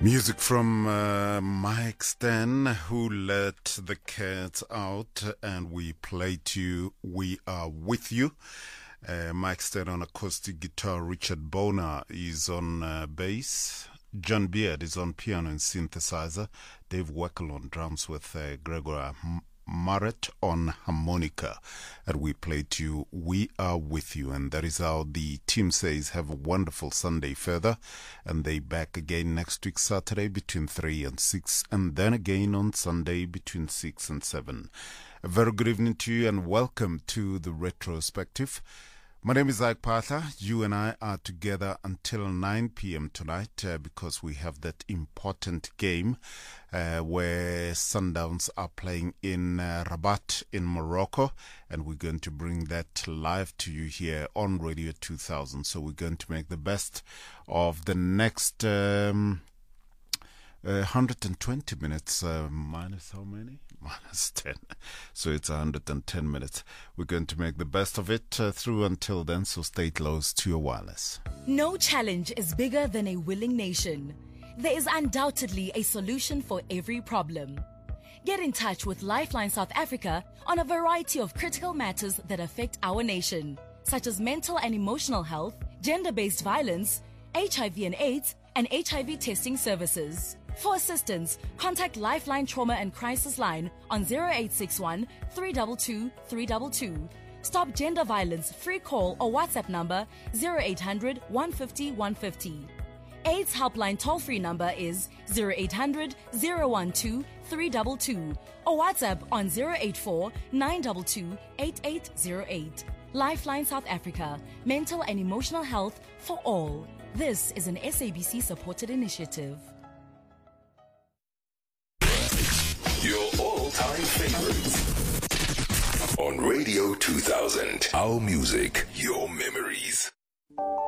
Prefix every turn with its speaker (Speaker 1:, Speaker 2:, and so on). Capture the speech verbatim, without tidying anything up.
Speaker 1: Music from uh, Mike Stan, who let the cats out, and we played you We Are With You. Uh, Mike Stan on acoustic guitar, Richard Boner is on uh, bass, John Beard is on piano and synthesizer, Dave Weckel on drums with uh, Gregor Marrett on harmonica, and we played you We Are With You. And that is how the team says have a wonderful Sunday further, and they back again next week Saturday between three and six, and then again on Sunday between six and seven. A very good evening to you and welcome to the retrospective. My name is Ike Partha. You and I are together until nine p.m. tonight uh, because we have that important game uh, where Sundowns are playing in uh, Rabat in Morocco, and we're going to bring that live to you here on Radio two thousand. So we're going to make the best of the next um, uh, one hundred twenty minutes, uh, minus how many? Minus ten. So it's one hundred ten minutes. We're going to make the best of it uh, through until then, so stay close to your wireless.
Speaker 2: No challenge is bigger than a willing nation. There is undoubtedly a solution for every problem. Get in touch with Lifeline South Africa on a variety of critical matters that affect our nation, such as mental and emotional health, gender-based violence, H I V and AIDS, and H I V testing services. For assistance, contact Lifeline Trauma and Crisis Line on zero eight six one, three two two, three two two. Stop Gender Violence free call or WhatsApp number zero eight hundred, one fifty, one fifty. AIDS Helpline toll-free number is zero eight hundred, zero one two, three two two or WhatsApp on zero eight four, nine two two, eight eight zero eight. Lifeline South Africa, mental and emotional health for all. This is an S A B C-supported initiative.
Speaker 3: Your all-time favorites on Radio two thousand. Our music, your memories.